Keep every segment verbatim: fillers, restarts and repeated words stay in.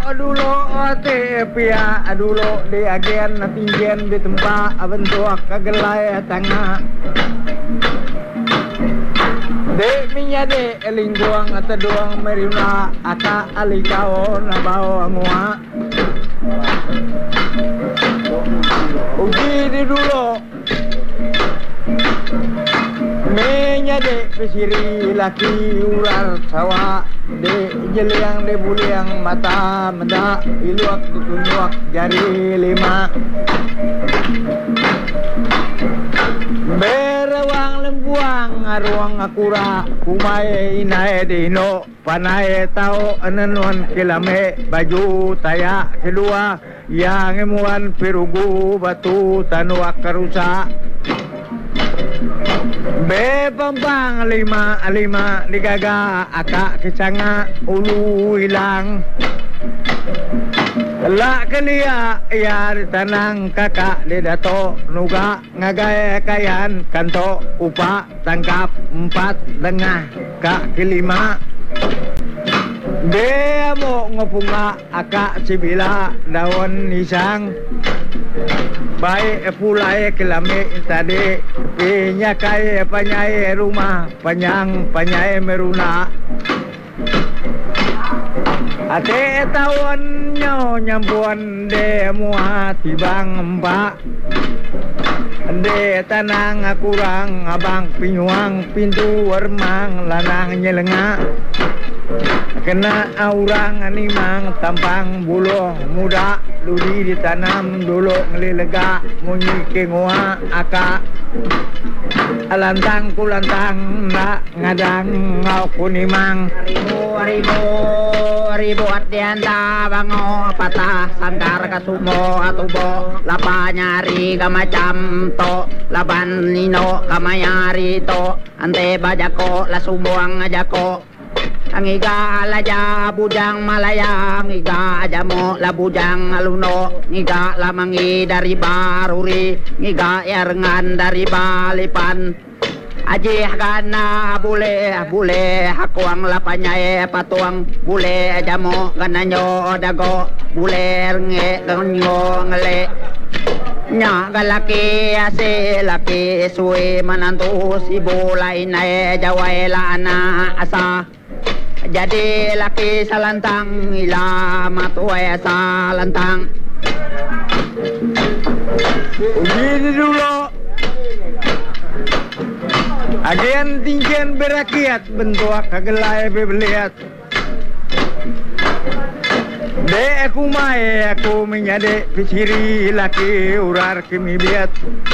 dulo ate pia dulo di agen natinggen di tempat bentuk kagelai tengah de minya de lingguang atau doang meruna aka alikao na bawa ngua uji di dulu minya de pesiri laki ular sawa de jeliang de buliang mata menda iluak ditunjuk jari lima berawang lembuang aruang akura kumai inae dino panae tau anenuan kilame baju taya kedua yang emuan perugu batu tanuak karusa be bambang lima lima digaga akak kecanga ulu hilang la kelia ya tanang kakak di dato nuga ngagai kayan kanto upa tangkap empat tengah kak kelima dia mo ngopunga akak sibila daun nisang baik pulai kelame tadi pinya kai panyai rumah panyang panyai meruna ate tawon nyo nyampuan de mua tibang mbak de tanang kurang abang pinyuang pintu warmang lanang nyelenga kena orang animang tampang buluh muda ludi ditanam dulu ngelilega munyi kengua aka alantang kulantang nak ngadang ngau kunimang ribu ribu ribu atianda bango patah sangkar kasumo atubo lapa nyari kamacam to laban nino kamayari to ante bajako lasumbuang ajako ang iga alaja bujang malaya ang iga ajamo la bujang aluno ngiga lamangi dari baruri ngiga erengan dari balipan aji gana bule bule hakuang lapanya patuang bule ajamo gananyo dago bule nge ganyo ngele nya galaki ase laki suwe manantu si bulai nae jawai lana asa jadi laki salantang ila matuai salantang begini dulu agen tinggian berakiat bentuk kagelai bebeliat de aku mai aku menyade pisiri laki urar kimi biat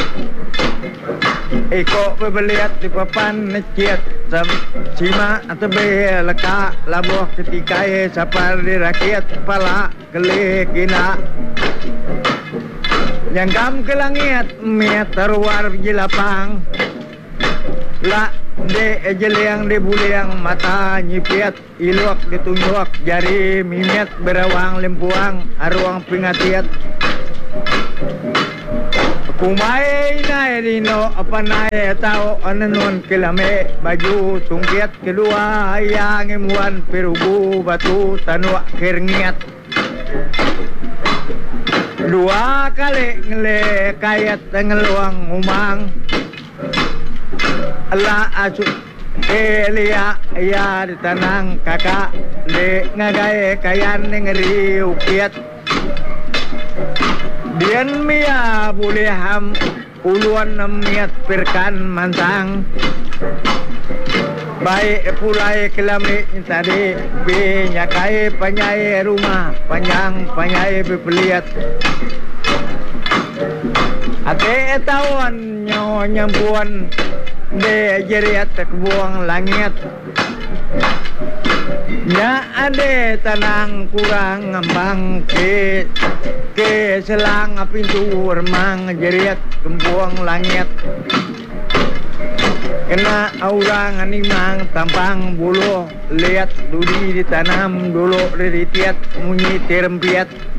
eko bebeliat di papan neciat sam cima atau be leka labuh ketika e sapar di rakyat pala kele kina nyangkam ke langit miat terwar di lapang la de ejeliang de buliang mata nyipiat iluak ditunjuk jari mimiat berawang lempuang aruang pingatiat kumai nae dino apa nae tau anenuan kilame baju tungkiat kedua yang emuan perubu batu tanua keringiat dua kali ngele kayat ngeluang umang Allah asu elia ya ditanang kakak le ngagai kayan ngeri ukiat dian mia boleh ham uluan namiat perkan mantang baik pulai kelami tadi be nyakai panyai rumah panjang panyai bepeliat ate tawon nyo nyampuan de jeriat buang langit nya ade tanang kurang ngambang ke ke selang pintu remang jeriat kembuang langit kena orang animang tampang bulu lihat dudi ditanam dulu riritiat munyi terempiat